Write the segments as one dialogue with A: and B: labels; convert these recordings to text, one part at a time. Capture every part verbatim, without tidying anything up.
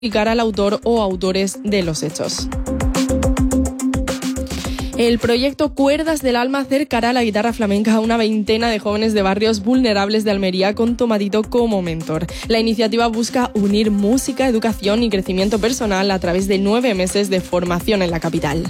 A: identificar al autor o autores de los hechos. El proyecto Cuerdas del Alma acercará la guitarra flamenca a una veintena de jóvenes de barrios vulnerables de Almería con Tomatito como mentor. La iniciativa busca unir música, educación y crecimiento personal a través de nueve meses de formación en la capital.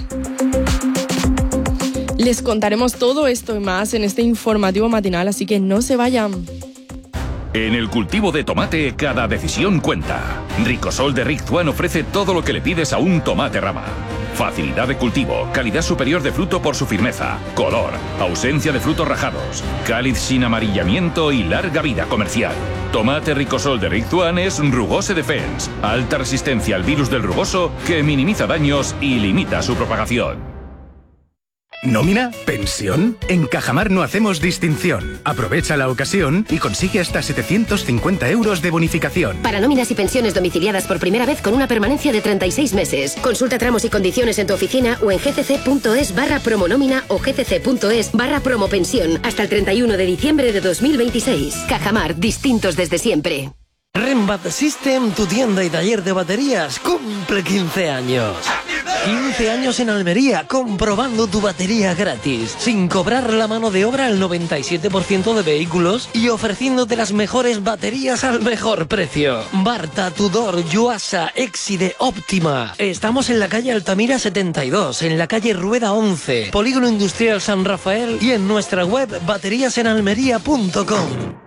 A: Les contaremos todo esto y más en este informativo matinal, así que no se vayan.
B: En el cultivo de tomate, cada decisión cuenta. Ricosol de Rick Juan ofrece todo lo que le pides a un tomate rama. Facilidad de cultivo, calidad superior de fruto por su firmeza, color, ausencia de frutos rajados, cáliz sin amarillamiento y larga vida comercial. Tomate Ricosol de Rick Juan es Rugose Defense, alta resistencia al virus del rugoso que minimiza daños y limita su propagación.
C: ¿Nómina? ¿Pensión? En Cajamar no hacemos distinción. Aprovecha la ocasión y consigue hasta setecientos cincuenta euros de bonificación.
D: Para nóminas y pensiones domiciliadas por primera vez con una permanencia de treinta y seis meses. Consulta tramos y condiciones en tu oficina o en gcc.es barra promonómina o gcc.es barra promopensión hasta el treinta y uno de diciembre de dos mil veintiséis. Cajamar, distintos desde siempre.
E: Rembat System, tu tienda y taller de baterías, cumple quince años. quince años en Almería, comprobando tu batería gratis, sin cobrar la mano de obra al noventa y siete por ciento de vehículos y ofreciéndote las mejores baterías al mejor precio. Barta, Tudor, Yuasa, Exide, Óptima. Estamos en la calle Altamira setenta y dos, en la calle Rueda once, Polígono Industrial San Rafael y en nuestra web baterías en almería punto com.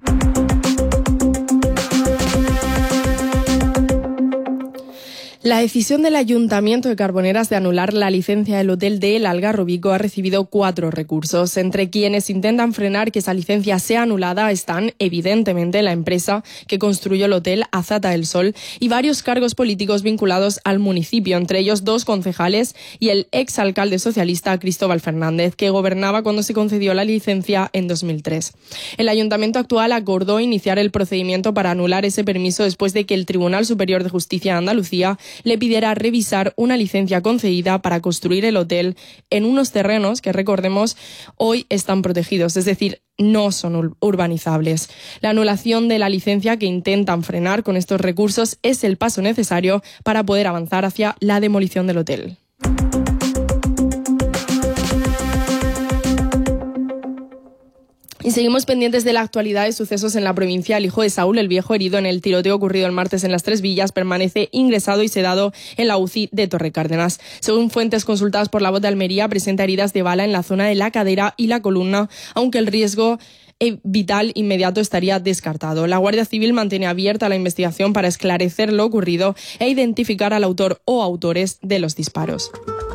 A: La decisión del Ayuntamiento de Carboneras de anular la licencia del Hotel del Algarrobico ha recibido cuatro recursos. Entre quienes intentan frenar que esa licencia sea anulada están, evidentemente, la empresa que construyó el hotel Azata del Sol y varios cargos políticos vinculados al municipio, entre ellos dos concejales y el exalcalde socialista Cristóbal Fernández, que gobernaba cuando se concedió la licencia en dos mil tres. El Ayuntamiento actual acordó iniciar el procedimiento para anular ese permiso después de que el Tribunal Superior de Justicia de Andalucía le pidiera revisar una licencia concedida para construir el hotel en unos terrenos que, recordemos, hoy están protegidos, es decir, no son urbanizables. La anulación de la licencia que intentan frenar con estos recursos es el paso necesario para poder avanzar hacia la demolición del hotel. Y seguimos pendientes de la actualidad de sucesos en la provincia. El hijo de Saúl, el viejo herido en el tiroteo ocurrido el martes en las Tres Villas, permanece ingresado y sedado en la U C I de Torrecárdenas. Según fuentes consultadas por La Voz de Almería, presenta heridas de bala en la zona de la cadera y la columna, aunque el riesgo vital inmediato estaría descartado. La Guardia Civil mantiene abierta la investigación para esclarecer lo ocurrido e identificar al autor o autores de los disparos.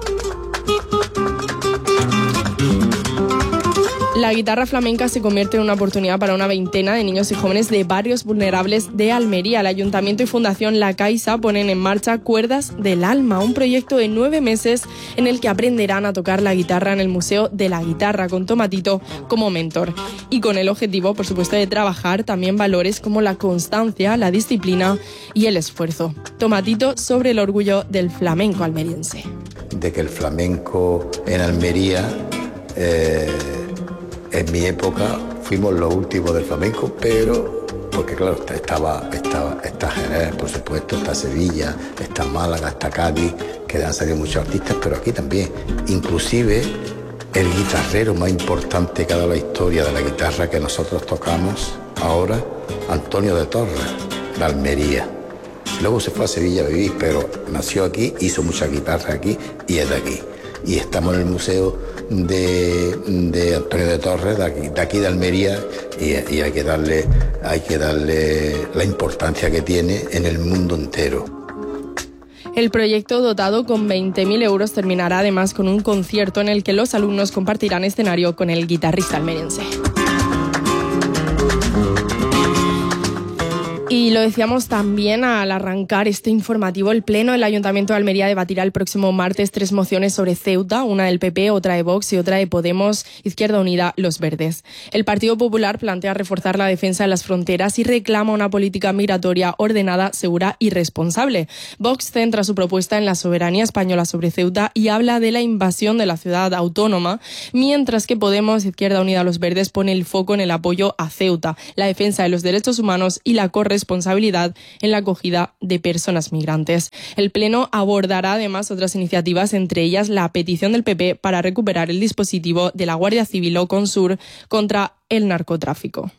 A: La guitarra flamenca se convierte en una oportunidad para una veintena de niños y jóvenes de barrios vulnerables de Almería. El Ayuntamiento y Fundación La Caixa ponen en marcha Cuerdas del Alma, un proyecto de nueve meses en el que aprenderán a tocar la guitarra en el Museo de la Guitarra, con Tomatito como mentor. Y con el objetivo, por supuesto, de trabajar también valores como la constancia, la disciplina y el esfuerzo. Tomatito sobre el orgullo del flamenco almeriense.
F: De que el flamenco en Almería... Eh... En mi época fuimos los últimos del flamenco, pero porque claro, estaba, estaba, está Jerez, por supuesto, está Sevilla, está Málaga, está Cádiz, que han salido muchos artistas, pero aquí también. Inclusive el guitarrero más importante que ha dado la historia de la guitarra que nosotros tocamos ahora, Antonio de Torres, de Almería. Luego se fue a Sevilla a vivir, pero nació aquí, hizo mucha guitarra aquí y es de aquí. Y estamos en el museo de, de Antonio de Torres, de aquí, de, aquí de Almería, y, y hay que darle, hay que darle la importancia que tiene en el mundo entero.
A: El proyecto, dotado con veinte mil euros, terminará además con un concierto en el que los alumnos compartirán escenario con el guitarrista almeriense. Y lo decíamos también al arrancar este informativo, el Pleno del Ayuntamiento de Almería debatirá el próximo martes tres mociones sobre Ceuta, una del P P, otra de Vox y otra de Podemos, Izquierda Unida, Los Verdes. El Partido Popular plantea reforzar la defensa de las fronteras y reclama una política migratoria ordenada, segura y responsable. Vox centra su propuesta en la soberanía española sobre Ceuta y habla de la invasión de la ciudad autónoma, mientras que Podemos, Izquierda Unida, Los Verdes pone el foco en el apoyo a Ceuta, la defensa de los derechos humanos y la corresponsabilidad responsabilidad en la acogida de personas migrantes. El Pleno abordará además otras iniciativas, entre ellas la petición del P P para recuperar el dispositivo de la Guardia Civil o Consur contra el narcotráfico.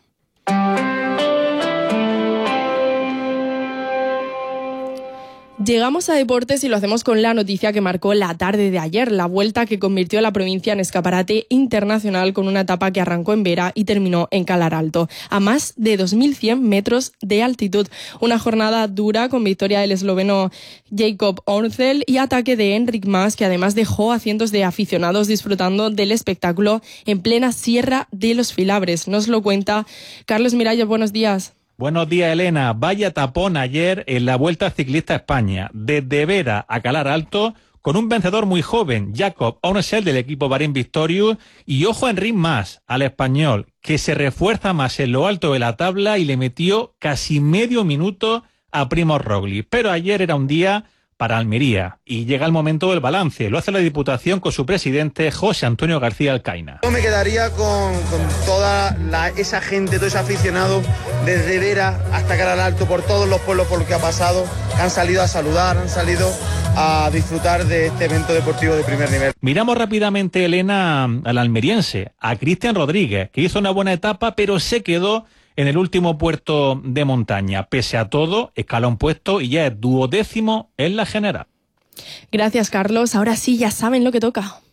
A: Llegamos a deportes y lo hacemos con la noticia que marcó la tarde de ayer, la vuelta que convirtió a la provincia en escaparate internacional con una etapa que arrancó en Vera y terminó en Calar Alto, a más de dos mil cien metros de altitud. Una jornada dura con victoria del esloveno Jakob Orncel y ataque de Enric Mas, que además dejó a cientos de aficionados disfrutando del espectáculo en plena Sierra de los Filabres. Nos lo cuenta Carlos Miralles. Buenos días.
G: Buenos días, Elena. Vaya tapón ayer en la Vuelta Ciclista a España, desde Vera a Calar Alto, con un vencedor muy joven, Jakob Orncel del equipo Bahrein Victorious, y ojo a Enric Mas, al español, que se refuerza más en lo alto de la tabla y le metió casi medio minuto a Primož Roglič. Pero ayer era un día para Almería y llega el momento del balance. Lo hace la Diputación con su presidente, José Antonio García Alcaina.
H: Yo me quedaría con, con toda la, esa gente, todo ese aficionado, desde Vera hasta Calar Alto, por todos los pueblos por los que ha pasado, han salido a saludar, han salido a disfrutar de este evento deportivo de primer nivel.
G: Miramos rápidamente, Elena, al almeriense, a Cristian Rodríguez, que hizo una buena etapa, pero se quedó en el último puerto de montaña. Pese a todo, escala un puesto y ya es duodécimo en la general.
A: Gracias, Carlos. Ahora sí, ya saben lo que toca.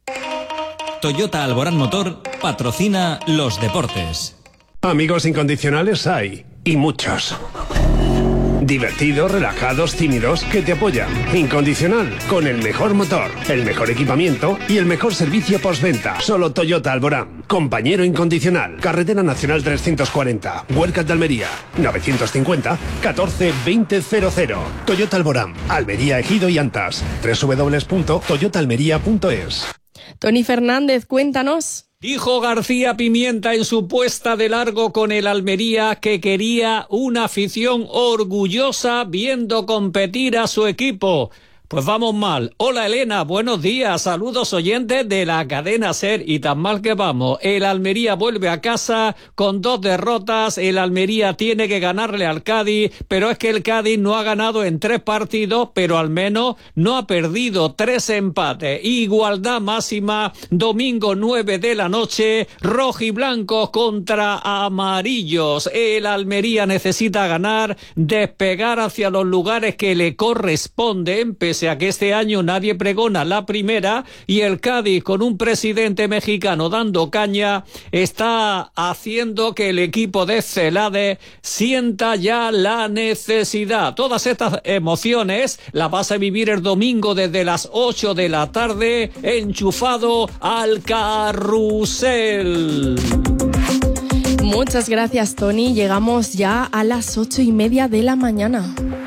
I: Toyota Alborán Motor patrocina los deportes.
J: Amigos incondicionales hay, y muchos. Divertidos, relajados, tímidos, que te apoyan. Incondicional, con el mejor motor, el mejor equipamiento y el mejor servicio postventa. Solo Toyota Alborán. Compañero incondicional. Carretera Nacional trescientos cuarenta. Huercas de Almería. novecientos cincuenta, catorce, veinte, cero cero. Toyota Alborán. Almería, Ejido y Antas. doble u doble u doble u punto toyota almería punto es.
A: Tony Fernández, cuéntanos.
K: Dijo García Pimienta en su puesta de largo con el Almería que quería una afición orgullosa viendo competir a su equipo. Pues vamos mal. Hola Elena, buenos días, saludos oyentes de la cadena SER, y tan mal que vamos. El Almería vuelve a casa con dos derrotas, el Almería tiene que ganarle al Cádiz, pero es que el Cádiz no ha ganado en tres partidos, pero al menos no ha perdido, tres empates. Igualdad máxima, domingo nueve de la noche, rojiblancos contra amarillos. El Almería necesita ganar, despegar hacia los lugares que le corresponden, pese a que este año nadie pregona la primera, y el Cádiz, con un presidente mexicano dando caña, está haciendo que el equipo de Celades sienta ya la necesidad. Todas estas emociones las vas a vivir el domingo desde las ocho de la tarde, enchufado al carrusel.
A: Muchas gracias, Tony. Llegamos ya a las ocho y media de la mañana.